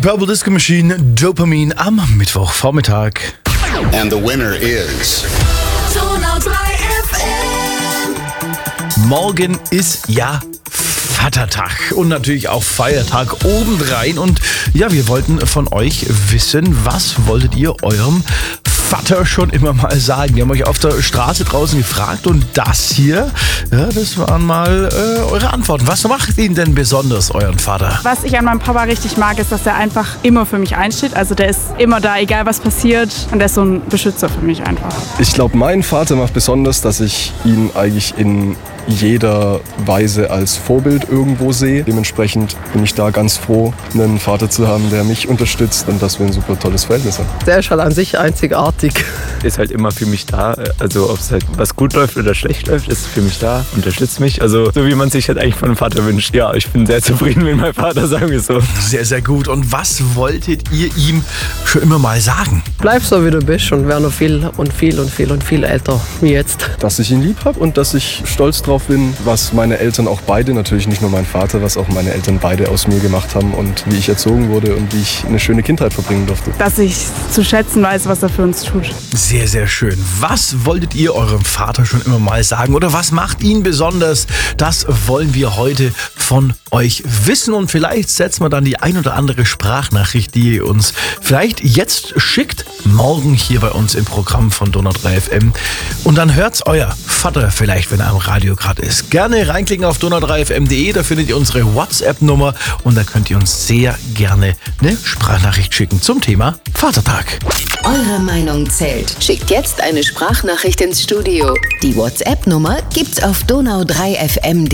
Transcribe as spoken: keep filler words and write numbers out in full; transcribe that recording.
Purple Disco Machine, Dopamin am Mittwochvormittag. And the winner is Donau drei F M. Morgen ist ja Vatertag und natürlich auch Feiertag obendrein. Und ja, wir wollten von euch wissen, was wolltet ihr eurem Vater schon immer mal sagen? Wir haben euch auf der Straße draußen gefragt und das hier, ja, das waren mal äh, eure Antworten. Was macht ihn denn besonders, euren Vater? Was ich an meinem Papa richtig mag, ist, dass er einfach immer für mich einsteht. Also der ist immer da, egal was passiert. Und der ist so ein Beschützer für mich einfach. Ich glaube, mein Vater macht besonders, dass ich ihn eigentlich in jeder Weise als Vorbild irgendwo sehe. Dementsprechend bin ich da ganz froh, einen Vater zu haben, der mich unterstützt und dass wir ein super tolles Verhältnis haben. Der ist halt an sich einzigartig. Ist halt immer für mich da. Also ob es halt was gut läuft oder schlecht läuft, ist für mich da, unterstützt mich. Also so wie man sich halt eigentlich von einem Vater wünscht. Ja, ich bin sehr zufrieden mit meinem Vater, sagen wir so. Sehr, sehr gut. Und was wolltet ihr ihm schon immer mal sagen? Bleib so, wie du bist und wär noch viel und viel und viel und viel älter wie jetzt. Dass ich ihn lieb habe und dass ich stolz drauf bin, was meine Eltern auch beide, natürlich nicht nur mein Vater, was auch meine Eltern beide aus mir gemacht haben und wie ich erzogen wurde und wie ich eine schöne Kindheit verbringen durfte. Dass ich zu schätzen weiß, was er für uns tut. Sehr, sehr schön. Was wolltet ihr eurem Vater schon immer mal sagen oder was macht ihn besonders? Das wollen wir heute von euch wissen und vielleicht setzen wir dann die ein oder andere Sprachnachricht, die ihr uns vielleicht jetzt schickt, morgen hier bei uns im Programm von Donau drei F M. Und dann hört's euer Vater vielleicht, wenn er am Radio gerade ist. Gerne reinklicken auf donau drei f m punkt de, da findet ihr unsere WhatsApp-Nummer und da könnt ihr uns sehr gerne eine Sprachnachricht schicken zum Thema Vatertag. Eure Meinung zählt. Schickt jetzt eine Sprachnachricht ins Studio. Die WhatsApp-Nummer gibt's auf donau drei f m punkt de.